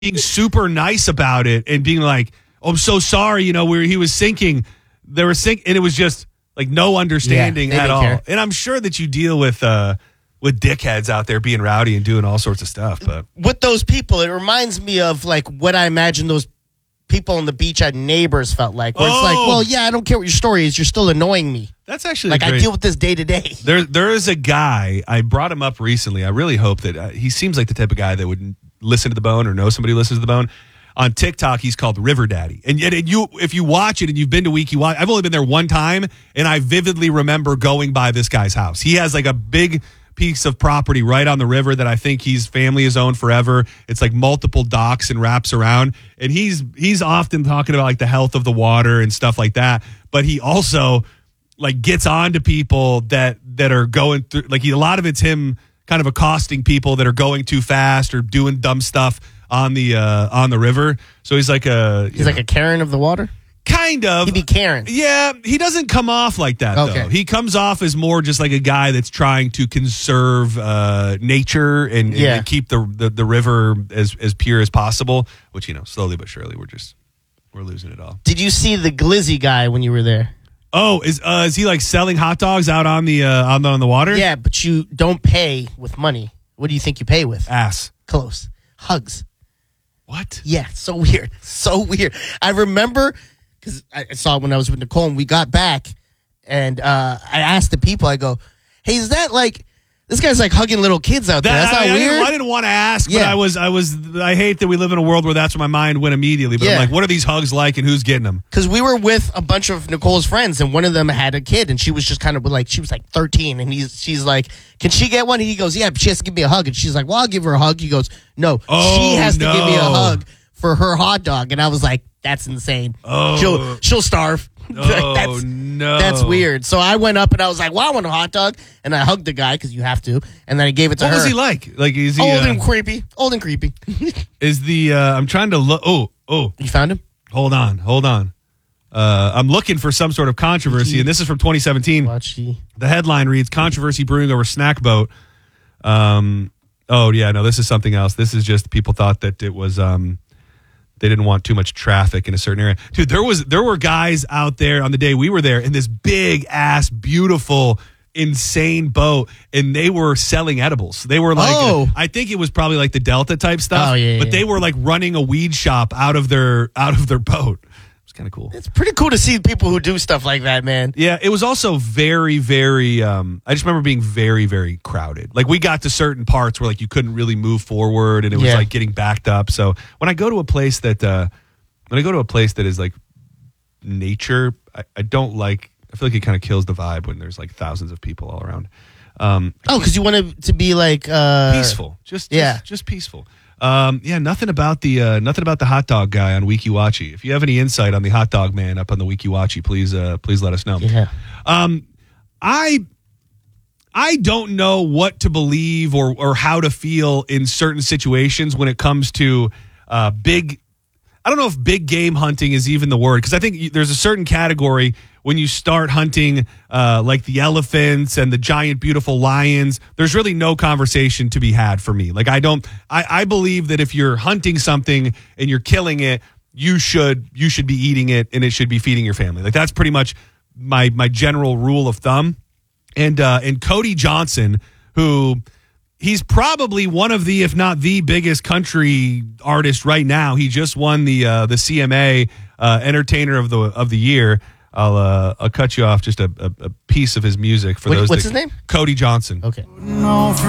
being super nice about it and being like, "Oh, I'm so sorry," where he was sinking. They were sinking, and it was just like no understanding at all. Care. And I'm sure that you deal with dickheads out there being rowdy and doing all sorts of stuff. But with those people, it reminds me of like what I imagine those people on the beach at Neighbors felt like. Where it's like, well, yeah, I don't care what your story is. You're still annoying me. That's actually like I deal with this day to day. There is a guy, I brought him up recently. I really hope that he seems like the type of guy that would listen to The Bone or know somebody who listens to The Bone. On TikTok, he's called River Daddy. And yet, if you watch it and you've been to Wiki Watch, I've only been there one time, and I vividly remember going by this guy's house. He has like a big piece of property right on the river that I think his family has owned forever. It's like multiple docks and wraps around. And he's often talking about like the health of the water and stuff like that. But he also like gets on to people that are going through, like a lot of it's him kind of accosting people that are going too fast or doing dumb stuff on the river. So he's like a Karen of the water? Kind of. He'd be Karen. Yeah, he doesn't come off like that, though. He comes off as more just like a guy that's trying to conserve nature and keep the river as pure as possible, which, slowly but surely we're losing it all. Did you see the Glizzy guy when you were there? Oh, is he like selling hot dogs out on the water? Yeah, but you don't pay with money. What do you think you pay with? Ass. Close. Hugs. What? Yeah, so weird. So weird. I remember, because I saw it when I was with Nicole and we got back, and I asked the people, I go, hey, is that like, this guy's like hugging little kids out there. That's not weird. I didn't want to ask, but I hate that we live in a world where that's where my mind went immediately. But I'm like, what are these hugs like and who's getting them? Because we were with a bunch of Nicole's friends and one of them had a kid and she was just kind of like, she was like 13 and she's like, can she get one? And he goes, yeah, but she has to give me a hug. And she's like, well, I'll give her a hug. He goes, no, she has to give me a hug for her hot dog. And I was like, that's insane. Oh. She'll starve. No. That's weird. So I went up and I was like, well, I want a hot dog. And I hugged the guy because you have to. And then I gave it to her. What was he like? Like, is he old and creepy? Old and creepy. Is the I'm trying to look. Oh. You found him? Hold on. I'm looking for some sort of controversy, and this is from 2017. The headline reads, Controversy Brewing Over Snack Boat. This is something else. This is just people thought that it was they didn't want too much traffic in a certain area. Dude, there were guys out there on the day we were there in this big ass, beautiful, insane boat, and they were selling edibles. They were like, I think it was probably like the Delta type stuff. But they were like running a weed shop out of their boat. It's kind of cool. It's pretty cool to see people who do stuff like that, man. Yeah, it was also very, very, I just remember being very, very crowded. Like we got to certain parts where like you couldn't really move forward and it was like getting backed up. So when I go to a place that, is like nature, I don't like, I feel like it kind of kills the vibe when there's like thousands of people all around. Because you want it to be like peaceful, just peaceful. Nothing about the hot dog guy on WikiWatchy. If you have any insight on the hot dog man up on the WikiWatchy, please let us know. Yeah. I don't know what to believe or how to feel in certain situations when it comes to big. I don't know if big game hunting is even the word, because I think there's a certain category when you start hunting like the elephants and the giant, beautiful lions. There's really no conversation to be had for me. Like I believe that if you're hunting something and you're killing it, you should be eating it and it should be feeding your family. Like that's pretty much my general rule of thumb. And Cody Johnson, who he's probably one of the, if not the biggest country artist right now. He just won the CMA Entertainer of the Year. I'll cut you off just a piece of his music for those. What's his name? Cody Johnson. Okay. No, for